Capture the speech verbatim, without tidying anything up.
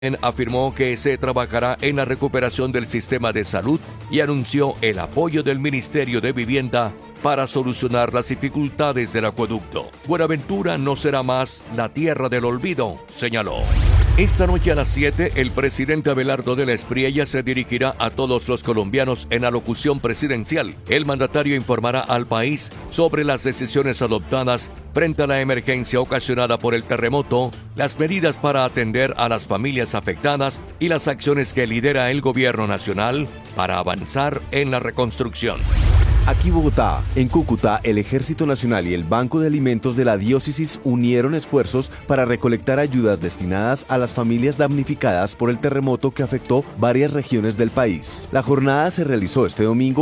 Afirmó que se trabajará en la recuperación del sistema de salud y anunció el apoyo del Ministerio de Vivienda para solucionar las dificultades del acueducto. Buenaventura no será más la tierra del olvido, señaló. Esta noche a las siete, el presidente Abelardo de la Espriella se dirigirá a todos los colombianos en alocución presidencial. El mandatario informará al país sobre las decisiones adoptadas frente a la emergencia ocasionada por el terremoto, las medidas para atender a las familias afectadas y las acciones que lidera el gobierno nacional para avanzar en la reconstrucción. Aquí Bogotá, en Cúcuta, el Ejército Nacional y el Banco de Alimentos de la Diócesis unieron esfuerzos para recolectar ayudas destinadas a las familias damnificadas por el terremoto que afectó varias regiones del país. La jornada se realizó este domingo